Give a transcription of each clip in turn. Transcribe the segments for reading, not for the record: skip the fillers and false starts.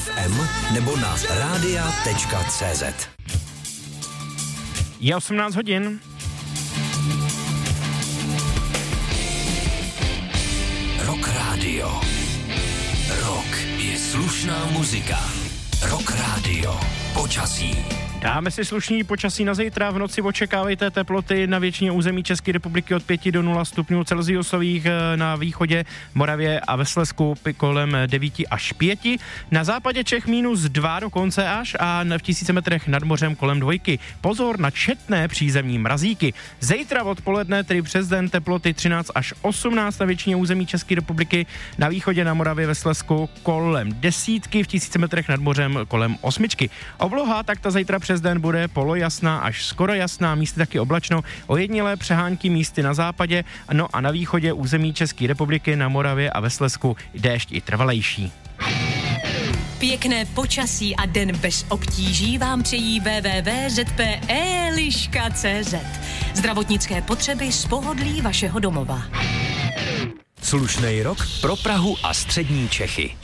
FM nebo na radia.cz. Je 18 hodin. Rock Radio. Rock je slušná muzika. Rock Radio. Počasí. Dáme si slušný počasí na zítra. V noci očekávejte teploty na většině území České republiky od 5 do 0 stupňů celsiusových, na východě, Moravě a ve Slezsku kolem 9 až 5. Na západě Čech -2 dokonce až a v 1000 metrech nad mořem kolem 2. Pozor na četné přízemní mrazíky. Zítra odpoledne, tedy přes den, teploty 13 až 18 na většině území České republiky, na východě, na Moravě, ve Slezsku kolem 10, v 1000 metrech nad mořem kolem 8. Obloha tak ta zítra přes den bude polojasná až skoro jasná, místy taky oblačno, ojedinělé přehánky místy na západě, no a na východě území České republiky, na Moravě a ve Slezsku déšť i trvalejší. Pěkné počasí a den bez obtíží vám přejí www.zpe.liška.cz. Zdravotnické potřeby z pohodlí vašeho domova. Slušnej rok pro Prahu a střední Čechy.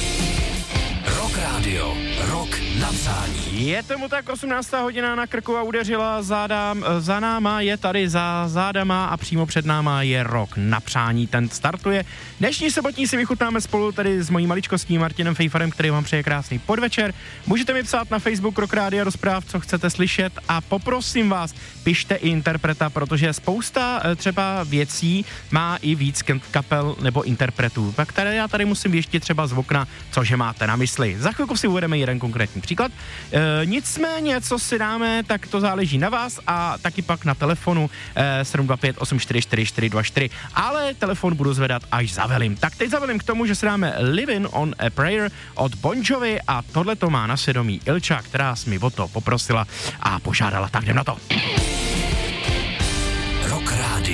Rock Radio. Rock na přání. Je tomu tak, 18. hodina na krku a udeřila za náma je tady za zádama a přímo před náma je Rock na přání. Ten startuje. Dnešní sobotní si vychutnáme spolu tady s mojí maličkostí Martinem Fejfarem, který vám přeje krásný podvečer. Můžete mi psát na Facebook Rock Radio do zpráv, co chcete slyšet a poprosím vás, pište i interpreta, protože spousta třeba věcí má i víc kapel nebo interpretů, které já tady musím věštit třeba z okna, cože máte na mysli. Za chvilku si uvedeme jeden konkrétní příklad. Nicméně, co si dáme, tak to záleží na vás a taky pak na telefonu 725 844 424, ale telefon budu zvedat až zavelím. Tak teď zavelím k tomu, že si dáme Living on a Prayer od Bon Jovi a tohle to má na svědomí Ilča, která mi o to poprosila a požádala, tak jdem na to. Rock Radio.